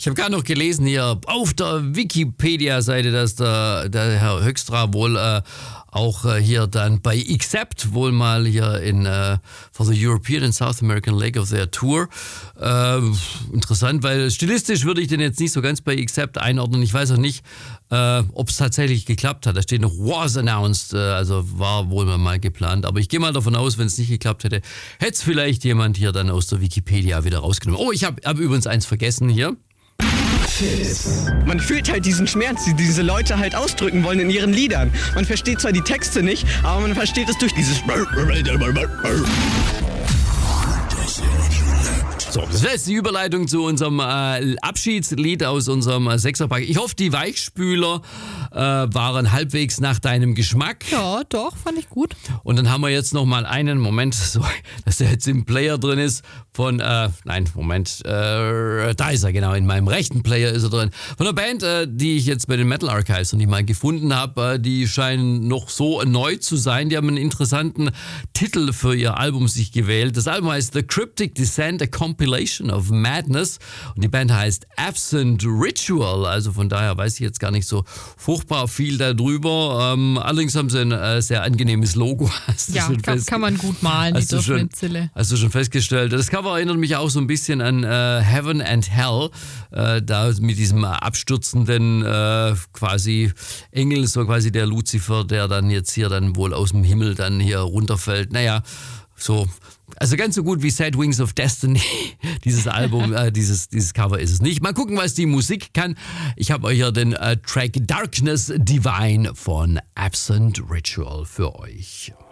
Ich habe gerade noch gelesen hier auf der Wikipedia-Seite, dass der Herr Höxtra wohl auch hier dann bei Accept wohl mal hier for the European and South American Leg of their Tour. Interessant, weil stilistisch würde ich den jetzt nicht so ganz bei Accept einordnen. Ich weiß auch nicht, ob es tatsächlich geklappt hat. Da steht noch was announced, also war wohl mal geplant. Aber ich gehe mal davon aus, wenn es nicht geklappt hätte, hätte es vielleicht jemand hier dann aus der Wikipedia wieder rausgenommen. Oh, ich hab übrigens eins vergessen hier. Man fühlt halt diesen Schmerz, die diese Leute halt ausdrücken wollen in ihren Liedern. Man versteht zwar die Texte nicht, aber man versteht es durch dieses... So, das wäre jetzt die Überleitung zu unserem Abschiedslied aus unserem Sechserpack. Ich hoffe, die Weichspüler waren halbwegs nach deinem Geschmack. Ja, doch, fand ich gut. Und dann haben wir jetzt noch mal einen Moment, so, dass der jetzt im Player drin ist von, da ist er, genau, in meinem rechten Player ist er drin. Von der Band, die ich jetzt bei den Metal Archives noch nicht mal gefunden habe, die scheinen noch so neu zu sein. Die haben einen interessanten Titel für ihr Album sich gewählt. Das Album heißt The Cryptic Descent, a Compilation of Madness. Und die Band heißt Absent Ritual. Also von daher weiß ich jetzt gar nicht so furchtbar viel darüber. Allerdings haben sie ein sehr angenehmes Logo. Ja, kann man gut malen, die Durchschnittszille. Hast du schon festgestellt. Das Cover erinnert mich auch so ein bisschen an Heaven and Hell. Da mit diesem abstürzenden quasi Engel, so quasi der Luzifer, der dann jetzt hier dann wohl aus dem Himmel dann hier runterfällt. Naja, so... Also ganz so gut wie Sad Wings of Destiny, dieses Album, dieses Cover ist es nicht. Mal gucken, was die Musik kann. Ich habe euch hier den Track Darkness Divine von Absent Ritual für euch.